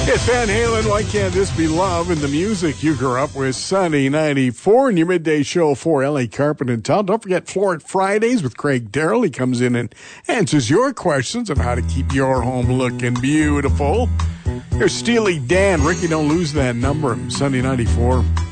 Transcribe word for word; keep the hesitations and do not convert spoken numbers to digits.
It's Van Halen, Why Can't This Be Love? And the music you grew up with, Sunny ninety-four, and your midday show for L A Carpet and Towel. Don't forget Florida Fridays with Craig Darrell. He comes in and answers your questions on how to keep your home looking beautiful. Here's Steely Dan. Ricky, don't lose that number. Sunny ninety-four.